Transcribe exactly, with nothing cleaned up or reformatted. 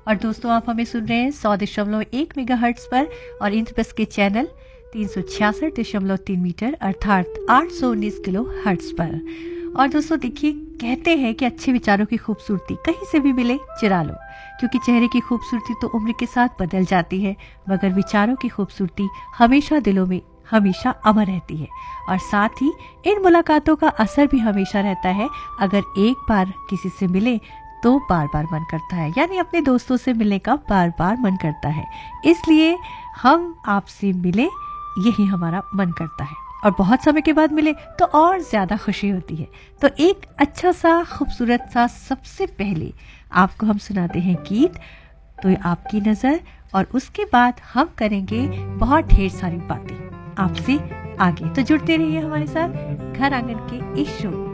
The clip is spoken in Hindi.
और दोस्तों आप हमें सुन रहे हैं सौ दशमलव एक मेगा हर्ट्स पर और इंद्रप्रस्थ के चैनल तीन सौ छियासठ दशमलव तीन मीटर अर्थात आठ सौ उन्नीस किलो हर्ट्स पर। और दोस्तों देखिए, कहते हैं कि अच्छे विचारों की खूबसूरती कहीं से भी मिले चुरा लो, क्योंकि चेहरे की खूबसूरती तो उम्र के साथ बदल जाती है, मगर विचारों की खूबसूरती हमेशा दिलों में हमेशा अमर रहती है। और साथ ही इन मुलाकातों का असर भी हमेशा रहता है। अगर एक बार किसी से मिले तो बार बार मन करता है, यानी अपने दोस्तों से मिलने का बार बार मन करता है। इसलिए हम आपसे मिले, यही हमारा मन करता है, और बहुत समय के बाद मिले तो और ज्यादा खुशी होती है। तो एक अच्छा सा खूबसूरत सा सबसे पहले आपको हम सुनाते हैं गीत, तो ये आपकी नजर, और उसके बाद हम करेंगे बहुत ढेर सारी बातें आपसे आगे। तो जुड़ते रहिए हमारे साथ घर आंगन के इस शो